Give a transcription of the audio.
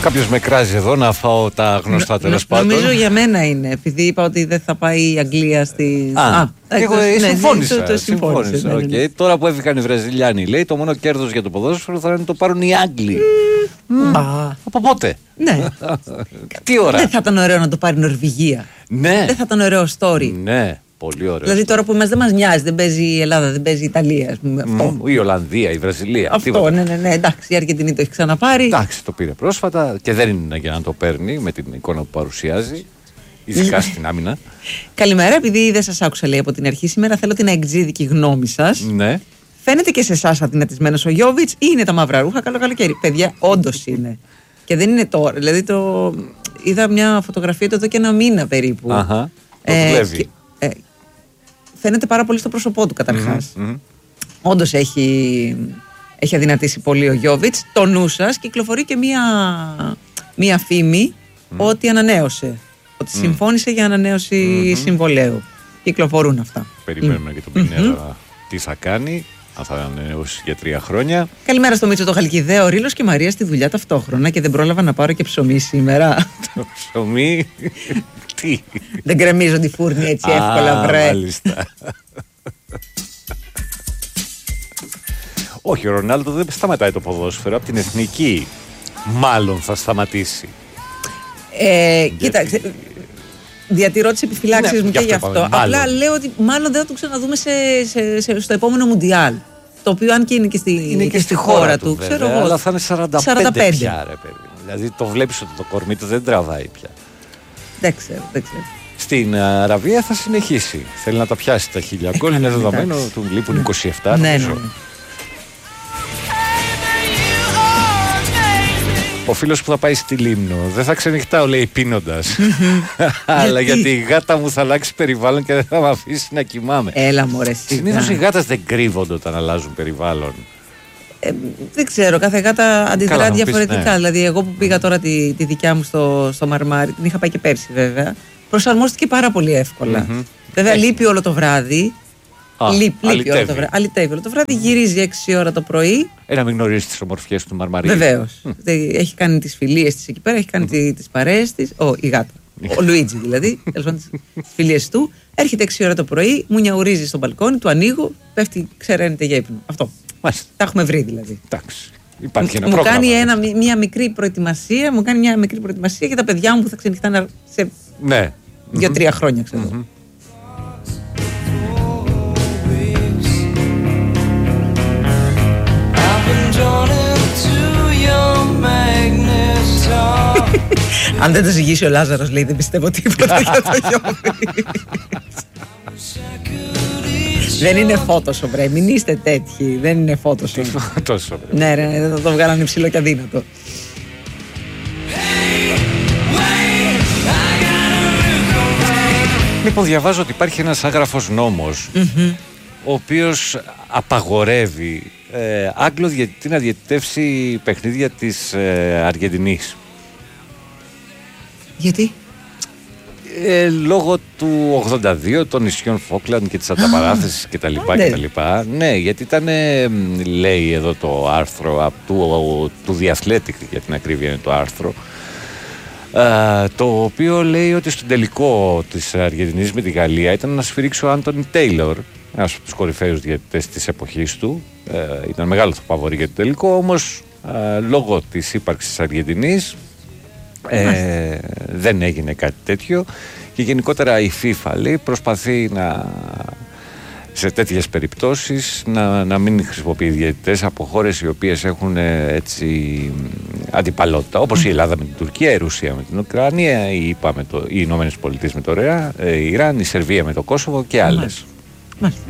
Κάποιος με κράζει εδώ να φάω τα γνωστά τέλος πάντων. Νομίζω για μένα είναι, επειδή είπα ότι δεν θα πάει η Αγγλία στη. Εγώ συμφώνησα. Συμφώνησα. Okay. Τώρα που έφυγαν οι Βραζιλιάνοι, λέει, το μόνο κέρδος για το ποδόσφαιρο θα είναι να το πάρουν οι Άγγλοι. Από πότε? Ναι. Τι ώρα? Δεν θα ήταν ωραίο να το πάρει η Νορβηγία? Ναι. Δεν θα ήταν ωραίο story? Ναι. Πολύ ωραίο. Δηλαδή τώρα που δεν μας νοιάζει, δεν παίζει η Ελλάδα, δεν παίζει η Ιταλία, ας πούμε. Η Ολλανδία, η Βραζιλία. Αυτό, ναι. Εντάξει, η Αργεντινή το έχει ξαναπάρει. Εντάξει, το πήρε πρόσφατα και δεν είναι για να το παίρνει με την εικόνα που παρουσιάζει. Ειδικά στην άμυνα. Καλημέρα, επειδή δεν σας άκουσα, λέει, από την αρχή σήμερα, θέλω την αεξίδικη γνώμη σας. Ναι. Φαίνεται και σε εσάς αδυνατισμένος ο Γιόβιτς ή είναι τα μαύρα ρούχα? Καλό καλοκαίρι. Παιδιά, όντως είναι. Και δεν είναι τώρα. Δηλαδή είδα μια φωτογραφία εδώ και ένα μήνα περίπου. Αχα. Το δουλεύει. Φαίνεται πάρα πολύ στο πρόσωπό του καταρχάς. Όντως έχει αδυνατήσει πολύ ο Γιόβιτς. Το νου σας, κυκλοφορεί και μία φήμη ότι ανανέωσε. Ότι συμφώνησε για ανανέωση συμβολαίου. Κυκλοφορούν αυτά. Περιμένουμε και τον Πινέδα τι θα κάνει. Αν θα ανανεώσει για 3 χρόνια. Καλημέρα στο Μίτσο το Χαλκιδαίο. Ο Ρήλος και η Μαρία στη δουλειά ταυτόχρονα και δεν πρόλαβα να πάρω και ψωμί σήμερα. Το ψωμί. Τι? Δεν κρεμίζω τη φούρνη έτσι εύκολα, βρε. Μάλιστα. Όχι, ο Ρονάλντο δεν σταματάει το ποδόσφαιρο. Από την εθνική μάλλον θα σταματήσει. Κοίταξε, διατηρώ τις επιφυλάξεις μου και γι' αυτό. Απλά λέω ότι μάλλον δεν θα το ξαναδούμε στο επόμενο Μουντιάλ. Το οποίο, αν και είναι και στη χώρα του, βέβαια, ξέρω εγώ. Αλλά θα είναι 45 πια, ρε παιδί. Δηλαδή το βλέπεις ότι το κορμί του δεν τραβάει πια. Δεν ξέρω. Στην Αραβία θα συνεχίσει. Θέλει να τα πιάσει τα 1000 γκολ. Είναι δεδομένο, του λείπουν 27. Ναι. Ο φίλος που θα πάει στη Λίμνο δεν θα ξενυχτάω, λέει, πίνοντας. Αλλά γιατί η γάτα μου θα αλλάξει περιβάλλον και δεν θα με αφήσει να κοιμάμαι. Έλα μωρέ. Συνήθως οι γάτες δεν κρύβονται όταν αλλάζουν περιβάλλον. Δεν ξέρω, κάθε γάτα αντιδρά διαφορετικά. Ναι. Δηλαδή, εγώ που πήγα τώρα τη δικιά μου στο Μαρμάρι, την είχα πάει και πέρσι βέβαια, προσαρμόστηκε πάρα πολύ εύκολα. Βέβαια, λείπει όλο το βράδυ. Αλυτεύει όλο το βράδυ, γυρίζει 6 ώρα το πρωί. Να μην γνωρίζει τις ομορφιές του Μαρμαρίου. Βεβαίως. Έχει κάνει τις φιλίες της εκεί πέρα, έχει κάνει τις παρέες της. Η γάτα. Ο Λουίτζι δηλαδή, τις φιλίες του. Έρχεται 6 ώρα το πρωί, μου νιαουρίζει στο μπαλκόνι, του ανοίγω, πέφτει, ξεραίνεται για ύπνο. Αυτό. Μάλιστα. Τα έχουμε βρει δηλαδή. Εντάξει. Υπάρχει ένα μου πρόγραμμα. Κάνει μια μικρή προετοιμασία, για τα παιδιά μου που θα ξενυχτάνε σε 2-3 χρόνια, ξέρω. Αν δεν το ζυγίσει ο Λάζαρος, λέει, δεν πιστεύω τίποτα για το Γιώβιτς. Δεν είναι Photoshop, ρε, μην είστε τέτοιοι. Δεν είναι Photoshop. Ναι, ρε, θα το βγάλανε υψηλό και αδύνατο. Λοιπόν, διαβάζω ότι υπάρχει ένας άγραφος νόμος ο οποίος απαγορεύει Άγγλο διαιτητή να διαιτητεύσει παιχνίδια της Αργεντινής. Γιατί? Λόγω του 82 των νησιών Φόκλαντ και της ανταπαράθεσης κτλ. Ναι, γιατί ήταν, λέει εδώ το άρθρο του The Athletic, για την ακρίβεια είναι το άρθρο, το οποίο λέει ότι στον τελικό της Αργεντινής με τη Γαλλία ήταν να σφυρίξει ο Άντονι Τέιλορ, ένας από τους κορυφαίους διαιτητές της εποχής του. Ήταν μεγάλο το φαβορί για το τελικό, όμως λόγω της ύπαρξης της Αργεντινής δεν έγινε κάτι τέτοιο και γενικότερα η FIFA, λέει, προσπαθεί σε τέτοιες περιπτώσεις να μην χρησιμοποιεί διαιτητές από χώρες οι οποίες έχουν έτσι αντιπαλότητα, όπως η Ελλάδα με την Τουρκία, η Ρωσία με την Ουκρανία, οι Ηνωμένες Πολιτείες με το Ιράν, η Σερβία με το Κόσοβο και άλλες.